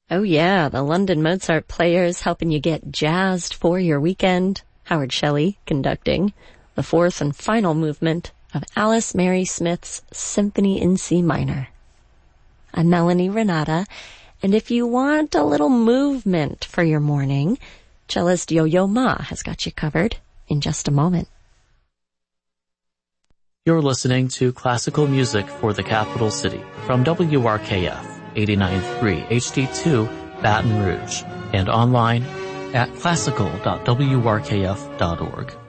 Oh yeah, the London Mozart Players helping you get jazzed for your weekend. Howard Shelley conducting the fourth and final movement of Alice Mary Smith's Symphony in C minor. I'm Melanie Renata, and if you want a little movement for your morning, cellist Yo-Yo Ma has got you covered in just a moment. You're listening to classical music for the capital city from WRKF 89.3 HD2 Baton Rouge and online at classical.wrkf.org.